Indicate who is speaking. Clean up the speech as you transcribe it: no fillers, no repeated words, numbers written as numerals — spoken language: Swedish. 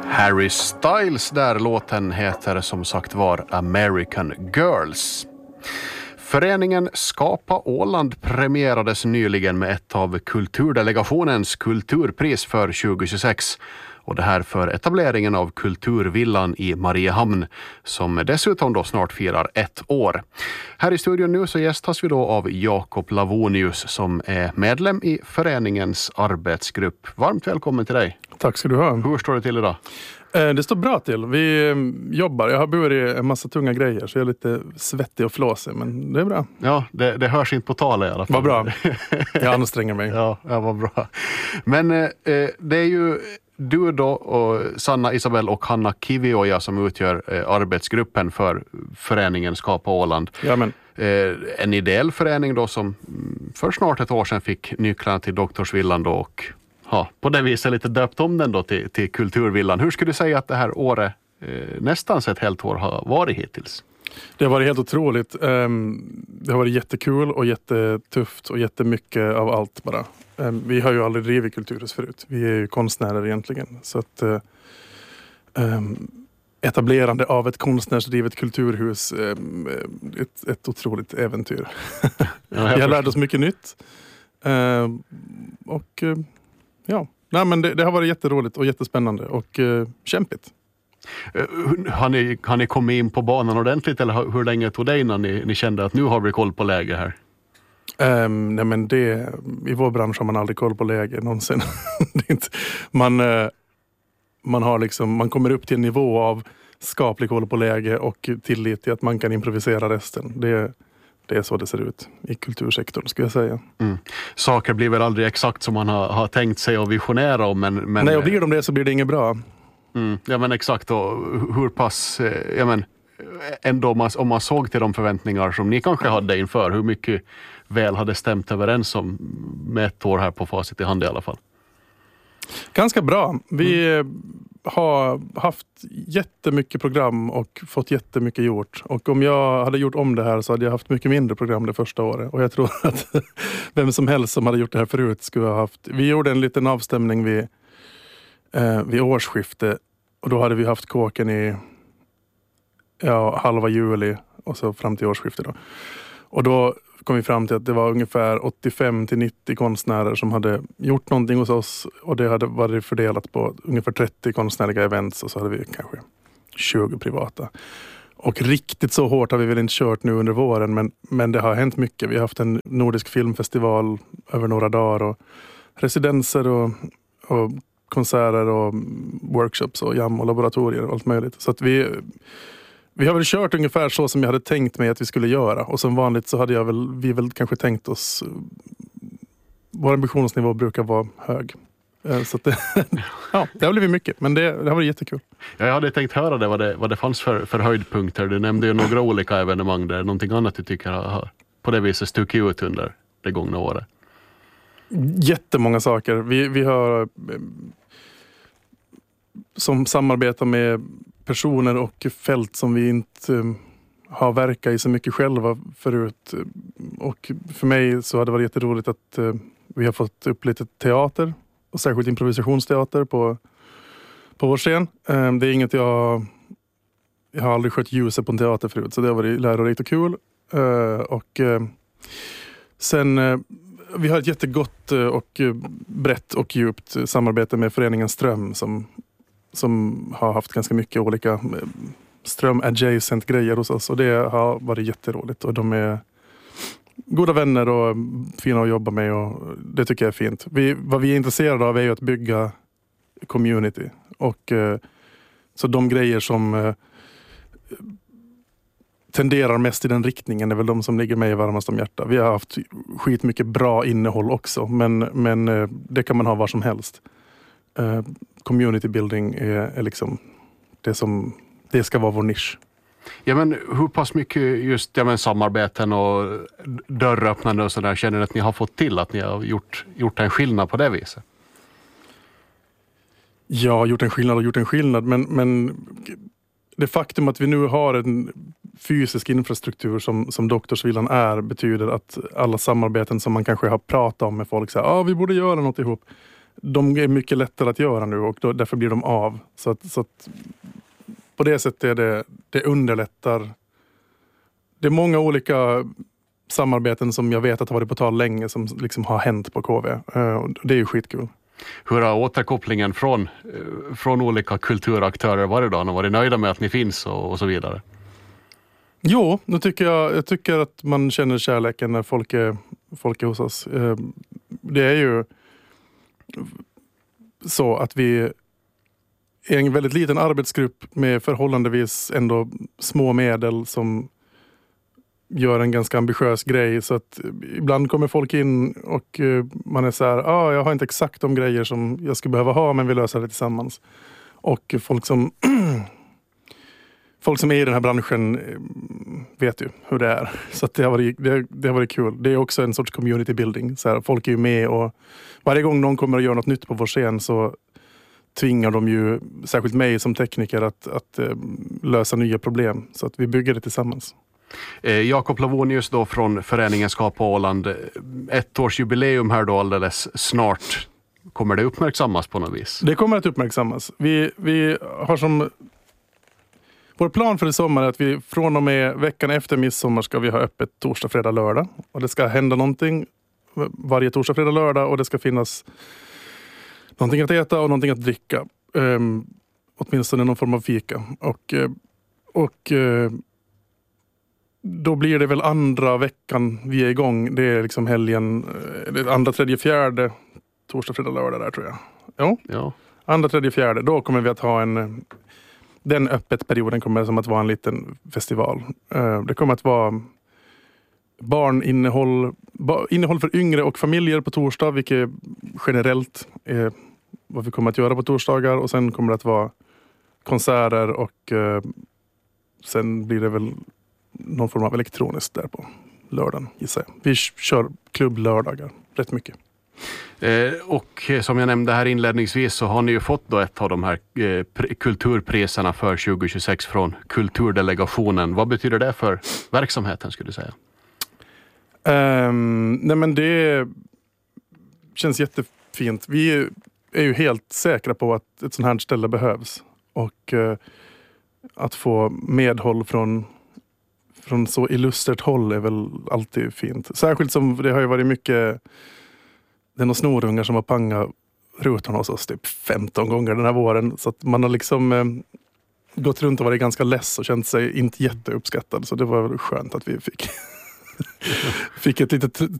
Speaker 1: Harry Styles där, låten heter som sagt var American Girls. Föreningen Skapa Åland premierades nyligen med ett av kulturdelegationens kulturpris för 2026. Och det här för etableringen av Kulturvillan i Mariehamn som dessutom då snart firar 1 år. Här i studion nu så gästas vi då av Jakob Lavonius som är medlem i föreningens arbetsgrupp. Varmt välkommen till dig.
Speaker 2: Tack ska du ha.
Speaker 1: Hur står det till idag?
Speaker 2: Det står bra till. Vi jobbar. Jag har burit en massa tunga grejer så jag är lite svettig och flåsig, men det är bra.
Speaker 1: Ja, det hörs inte på tal i alla fall.
Speaker 2: Vad bra. Jag anstränger mig.
Speaker 1: Ja, vad bra. Men det är ju du då och Sanna Isabel och Hanna Kivioja som utgör arbetsgruppen för föreningen Skapa Åland.
Speaker 2: Jamen.
Speaker 1: En ideell förening då som för snart 1 år sedan fick nycklarna till Doktorsvillan då och på det viset lite döpt om den då till Kulturvillan. Hur skulle du säga att det här året, nästan ett helt år, har varit hittills?
Speaker 2: Det har varit helt otroligt. Det har varit jättekul och jättetufft och jättemycket av allt bara. Vi har ju aldrig drivit kulturhus förut. Vi är ju konstnärer egentligen. Så att etablerande av ett konstnärsdrivet kulturhus ett otroligt äventyr. Vi har lärt oss mycket nytt. Men det har varit jätteroligt och jättespännande och kämpigt.
Speaker 1: Har ni kommit in på banan ordentligt eller hur länge tog det innan ni kände att nu har vi koll på läge här?
Speaker 2: I vår bransch har man aldrig koll på läge någonsin. Man kommer upp till en nivå av skaplig koll på läge och tillit till att man kan improvisera resten. Det är så det ser ut i kultursektorn, skulle jag säga. Mm.
Speaker 1: Saker blir väl aldrig exakt som man har tänkt sig och visionera om. Men
Speaker 2: nej, och blir de det så blir det inget bra.
Speaker 1: Ja, men exakt. Och hur pass... ändå om man såg till de förväntningar som ni kanske hade inför, hur mycket väl hade stämt överens om med 1 år här på facit i hand i alla fall?
Speaker 2: Ganska bra. Vi har haft jättemycket program och fått jättemycket gjort. Och om jag hade gjort om det här så hade jag haft mycket mindre program det första året. Och jag tror att vem som helst som hade gjort det här förut skulle ha haft... Vi gjorde en liten avstämning vid årsskiftet. Och då hade vi haft kåken i halva juli och så fram till årsskiftet då. Och då kom vi fram till att det var ungefär 85-90 konstnärer som hade gjort någonting hos oss och det hade varit fördelat på ungefär 30 konstnärliga events och så hade vi kanske 20 privata. Och riktigt så hårt har vi väl inte kört nu under våren men det har hänt mycket. Vi har haft en nordisk filmfestival över några dagar och residenser och konserter och workshops och jam och laboratorier och allt möjligt. Så att vi har väl kört ungefär så som jag hade tänkt mig att vi skulle göra. Och som vanligt så hade vi väl kanske tänkt oss... Vår ambitionsnivå brukar vara hög. Så att det har blivit mycket. Men det har varit jättekul.
Speaker 1: Jag hade tänkt höra det, vad det fanns för höjdpunkter. Du nämnde ju några olika evenemang där. Någonting annat du tycker har på det viset stuckit ut under det gångna året?
Speaker 2: Jättemånga saker. Vi har... som samarbetar med personer och fält som vi inte har verkat i så mycket själva förut. Och för mig så har det varit jätteroligt att vi har fått upp lite teater och särskilt improvisationsteater på vår scen. Det är inget jag har aldrig skött ljuset på en teater förut så det har varit lärorikt och kul. Sen vi har ett jättegott och brett och djupt samarbete med föreningen Ström som har haft ganska mycket olika ström-adjacent grejer hos oss. Och det har varit jätteroligt. Och de är goda vänner och fina att jobba med. Och det tycker jag är fint. Vad vi är intresserade av är ju att bygga community. Och så de grejer som tenderar mest i den riktningen är väl de som ligger mig varmast om hjärta. Vi har haft skitmycket bra innehåll också. Men det kan man ha var som helst. Community building är liksom det ska vara vår nisch.
Speaker 1: Ja, men hur pass mycket just samarbeten och dörröppnande och sådär känner ni att ni har fått till att ni har gjort en skillnad på det viset?
Speaker 2: Ja, gjort en skillnad men det faktum att vi nu har en fysisk infrastruktur som Doktorsvillan betyder att alla samarbeten som man kanske har pratat om med folk säger vi borde göra något ihop de är mycket lättare att göra nu och därför blir de av. Så att på det sättet är det underlättar. Det är många olika samarbeten som jag vet att har varit på tal länge som liksom har hänt på KV. Det är ju skitkul.
Speaker 1: Hur har återkopplingen från olika kulturaktörer varit då? Har ni varit nöjda med att ni finns och så vidare?
Speaker 2: Jo, nu jag tycker att man känner kärleken när folk är hos oss. Det är ju så att vi är en väldigt liten arbetsgrupp med förhållandevis ändå små medel som gör en ganska ambitiös grej. Så att ibland kommer folk in och man är så här, jag har inte exakt de grejer som jag skulle behöva ha, men vi löser det tillsammans. Och folk som är i den här branschen vet ju hur det är. Så att det har varit kul. Det är också en sorts community building. Så här, folk är ju med och varje gång någon kommer att göra något nytt på vår scen så tvingar de ju, särskilt mig som tekniker, att lösa nya problem. Så att vi bygger det tillsammans.
Speaker 1: Jakob Lavonius då från föreningen Skapa Åland. 1-årsjubileum här då alldeles snart. Kommer det uppmärksammas på något vis?
Speaker 2: Det kommer att uppmärksammas. Vi har som... Vår plan för i sommar är att vi från och med veckan efter midsommar ska vi ha öppet torsdag, fredag, lördag. Och det ska hända någonting varje torsdag, fredag, lördag. Och det ska finnas någonting att äta och någonting att dricka. Åtminstone någon form av fika. Och då blir det väl andra veckan vi är igång. Det är liksom helgen, andra, tredje, fjärde, torsdag, fredag, lördag där tror jag.
Speaker 1: Ja. Andra,
Speaker 2: tredje, fjärde. Då kommer vi att ha den öppet perioden kommer som att vara en liten festival. Det kommer att vara innehåll för yngre och familjer på torsdag, vilket generellt är vad vi kommer att göra på torsdagar. Och sen kommer det att vara konserter och sen blir det väl någon form av elektroniskt där på lördagen, gissar jag. Vi kör klubblördagar rätt mycket.
Speaker 1: Och som jag nämnde här inledningsvis så har ni ju fått då ett av de här kulturpriserna för 2026 från Kulturdelegationen. Vad betyder det för verksamheten skulle du säga?
Speaker 2: Nej men det känns jättefint. Vi är ju helt säkra på att ett sånt här ställe behövs. Och att få medhåll från så illustert håll är väl alltid fint. Särskilt som det har ju varit mycket... Det är några snorungar som har pangat rutan hos oss typ 15 gånger den här våren. Så att man har liksom gått runt och varit ganska less och känt sig inte jätteuppskattad. Så det var väl skönt att vi fick ett litet